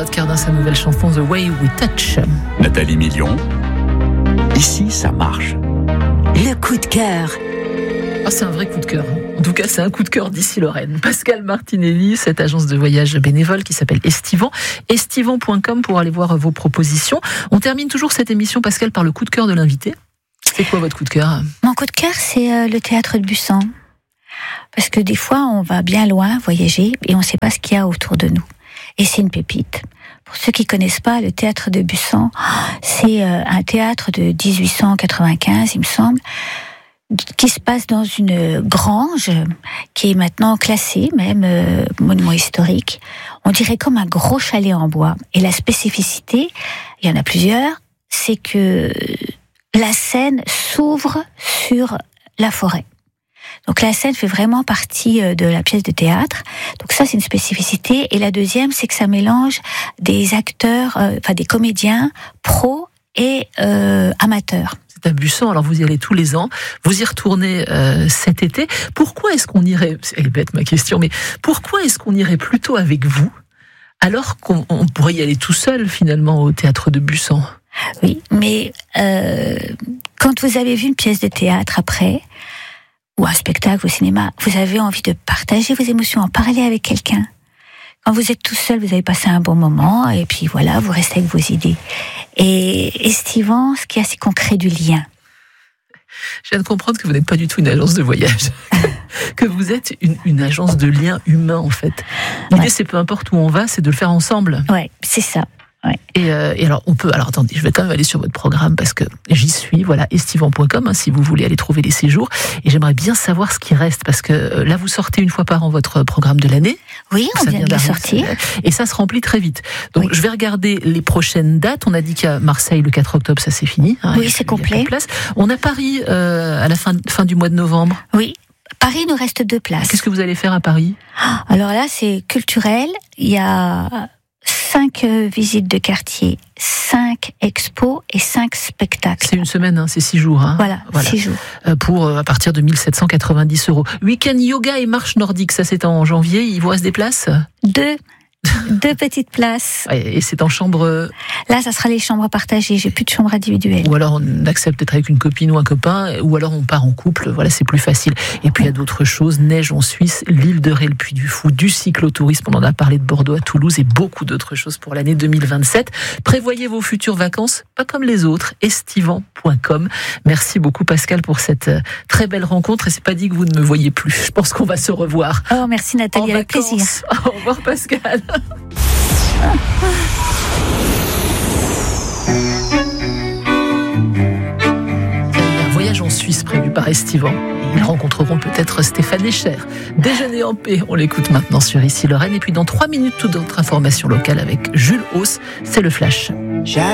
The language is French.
Claude Cardin, sa nouvelle chanson The Way We Touch. Nathalie Million, ici ça marche. Le coup de cœur. Oh, c'est un vrai coup de cœur. En tout cas, c'est un coup de cœur d'ici Lorraine. Pascal Martinelli, cette agence de voyage bénévole qui s'appelle Estivant. Estivant.com pour aller voir vos propositions. On termine toujours cette émission, Pascal, par le coup de cœur de l'invité. C'est quoi votre coup de cœur ? Mon coup de cœur, c'est le théâtre de Bussan. Parce que des fois, on va bien loin voyager et on ne sait pas ce qu'il y a autour de nous. Et c'est une pépite. Pour ceux qui connaissent pas, le théâtre de Bussan, c'est un théâtre de 1895, il me semble, qui se passe dans une grange qui est maintenant classée, même monument historique. On dirait comme un gros chalet en bois. Et la spécificité, il y en a plusieurs, c'est que la scène s'ouvre sur la forêt. Donc la scène fait vraiment partie de la pièce de théâtre. Donc ça, c'est une spécificité. Et la deuxième, c'est que ça mélange des acteurs, des comédiens pros et amateurs. C'est à Bussan, alors vous y allez tous les ans, vous y retournez cet été. Pourquoi est-ce qu'on irait, elle est bête ma question, mais pourquoi est-ce qu'on irait plutôt avec vous alors qu'on pourrait y aller tout seul finalement au théâtre de Bussan ? Oui, mais quand vous avez vu une pièce de théâtre après, ou un spectacle au cinéma, vous avez envie de partager vos émotions, en parler avec quelqu'un. Quand vous êtes tout seul, vous avez passé un bon moment, et puis voilà, vous restez avec vos idées. Et Estivant, ce qu'il y a, c'est qu'on crée du lien. Je viens de comprendre que vous n'êtes pas du tout une agence de voyage, que vous êtes une agence de lien humain en fait. L'idée, c'est peu importe où on va, c'est de le faire ensemble. Ouais, c'est ça. Ouais. Et alors on peut, alors attendez, je vais quand même aller sur votre programme parce que j'y suis, voilà, estivant.com si vous voulez aller trouver les séjours. Et j'aimerais bien savoir ce qui reste parce que là vous sortez une fois par an votre programme de l'année. Oui, on vient de le sortir. Et ça se remplit très vite. Donc oui. Je vais regarder les prochaines dates. On a dit qu'à Marseille le 4 octobre ça c'est fini. Oui, c'est complet. On a Paris à la fin du mois de novembre. Oui. Paris, il nous reste 2 places. Qu'est-ce que vous allez faire à Paris ? Alors là, c'est culturel. Il y a 5 visites de quartier, 5 expos et 5 spectacles. C'est une semaine, c'est 6 jours. Voilà. 6 jours. Pour à partir de 1 790 €. Week-end yoga et marche nordique, ça c'est en janvier. Il vous reste des places ? 2 petites places. Et c'est en chambre. Là, ça sera les chambres partagées. J'ai plus de chambre individuelle. Ou alors on accepte d'être avec une copine ou un copain, ou alors on part en couple. Voilà, c'est plus facile. Et puis il y a d'autres choses. Neige en Suisse, l'île de Ré, le Puy du Fou, du cyclotourisme. On en a parlé de Bordeaux à Toulouse et beaucoup d'autres choses pour l'année 2027. Prévoyez vos futures vacances, pas comme les autres. Estivant.com. Merci beaucoup Pascal pour cette très belle rencontre. Et c'est pas dit que vous ne me voyez plus. Je pense qu'on va se revoir. Oh, merci Nathalie, avec plaisir. Au revoir Pascal. Un voyage en Suisse prévu par Estivant. Ils rencontreront peut-être Stéphane Echer. Déjeuner en paix, on l'écoute maintenant sur Ici Lorraine. Et puis dans 3 minutes, toute d'autres informations locales avec Jules Hauss. C'est le Flash.